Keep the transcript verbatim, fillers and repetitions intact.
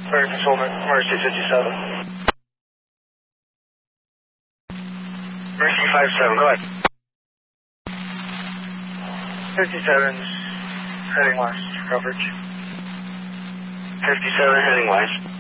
Bird Control, Mercy fifty-seven. Mercy five seven, go ahead. fifty-seven's heading west, coverage. fifty-seven heading west.